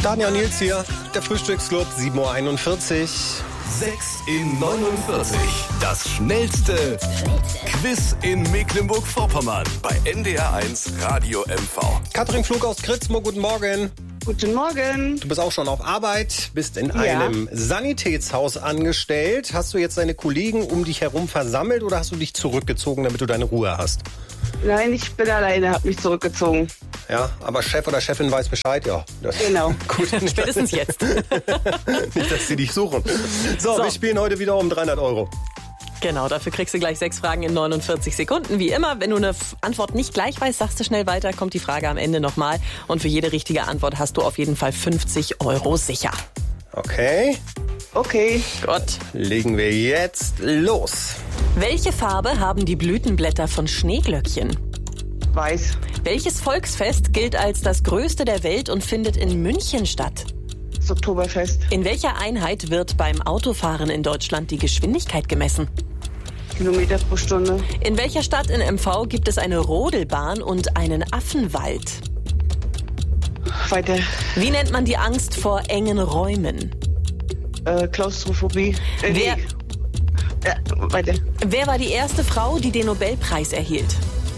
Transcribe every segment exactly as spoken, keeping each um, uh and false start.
Tanja und Nils hier, der Frühstücksclub, sieben Uhr einundvierzig. sechs in neunundvierzig. Das schnellste Quiz in Mecklenburg-Vorpommern bei N D R eins Radio M V. Katrin Flug aus Kritzmo, guten Morgen. Guten Morgen. Du bist auch schon auf Arbeit, bist in Ja. einem Sanitätshaus angestellt. Hast du jetzt deine Kollegen um dich herum versammelt oder hast du dich zurückgezogen, damit du deine Ruhe hast? Nein, ich bin alleine, habe mich zurückgezogen. Ja, aber Chef oder Chefin weiß Bescheid, ja. Das Genau. Gut, nicht, Spätestens jetzt. nicht, dass sie dich suchen. So, So. wir spielen heute wieder um dreihundert Euro. Genau, dafür kriegst du gleich sechs Fragen in neunundvierzig Sekunden. Wie immer, wenn du eine F- Antwort nicht gleich weißt, sagst du schnell weiter, kommt die Frage am Ende nochmal. Und für jede richtige Antwort hast du auf jeden Fall fünfzig Euro sicher. Okay, Okay. Gott. legen wir jetzt los. Welche Farbe haben die Blütenblätter von Schneeglöckchen? Weiß. Welches Volksfest gilt als das größte der Welt und findet in München statt? Das Oktoberfest. In welcher Einheit wird beim Autofahren in Deutschland die Geschwindigkeit gemessen? Kilometer pro Stunde. In welcher Stadt in M V gibt es eine Rodelbahn und einen Affenwald? Weiter. Wie nennt man die Angst vor engen Räumen? Äh, Klaustrophobie. Äh, Wer- nee. Ja, weiter. Wer war die erste Frau, die den Nobelpreis erhielt?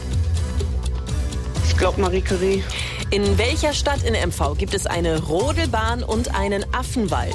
Ich glaube Marie Curie. In welcher Stadt in M V gibt es eine Rodelbahn und einen Affenwald?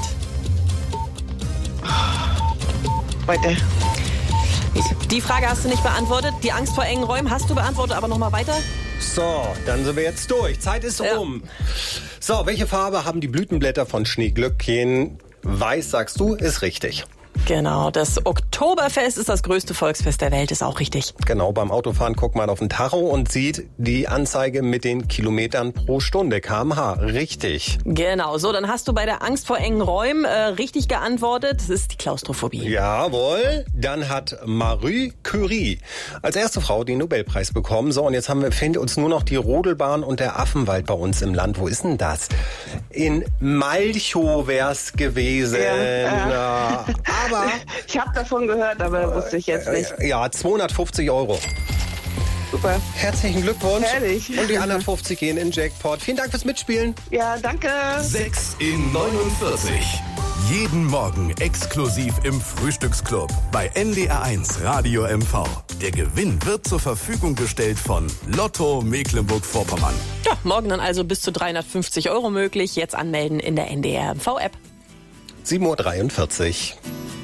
Weiter. Die Frage hast du nicht beantwortet. Die Angst vor engen Räumen hast du beantwortet, aber nochmal weiter. So, dann sind wir jetzt durch. Zeit ist Ja. um. So, welche Farbe haben die Blütenblätter von Schneeglöckchen? Weiß, sagst du, ist richtig. Genau, das Oktoberfest ist das größte Volksfest der Welt, ist auch richtig. Genau, beim Autofahren guckt man auf den Tacho und sieht die Anzeige mit den Kilometern pro Stunde, Kilometer pro Stunde. Richtig. Genau, so, dann hast du bei der Angst vor engen Räumen äh, richtig geantwortet. Das ist die Klaustrophobie. Jawohl. Dann hat Marie Curie als erste Frau den Nobelpreis bekommen. So, und jetzt haben wir, fehlt uns nur noch die Rodelbahn und der Affenwald bei uns im Land. Wo ist denn das? In Malchow wär's gewesen. Ja, Ja. Aber Ich habe davon gehört, aber wusste ich jetzt nicht. ja, zweihundertfünfzig Euro. Super. Herzlichen Glückwunsch. Herrlich. Und die anderen fünfzig gehen in Jackpot. Vielen Dank fürs Mitspielen. Ja, danke. sechs in neunundvierzig. Jeden Morgen exklusiv im Frühstücksclub bei N D R eins Radio M V. Der Gewinn wird zur Verfügung gestellt von Lotto Mecklenburg-Vorpommern. Ja, morgen dann also bis zu dreihundertfünfzig Euro möglich. Jetzt anmelden in der N D R M V-App. sieben Uhr dreiundvierzig.